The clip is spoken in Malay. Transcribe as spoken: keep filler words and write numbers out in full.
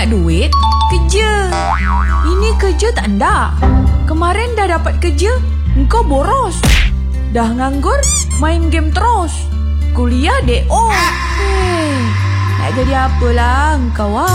minta duit? Kerja. Ini kerja tak ndak. Kemarin dah dapat kerja, engkau boros. Dah nganggur, main game terus. Kuliah D O. Hei, nak jadi apalah engkau ah?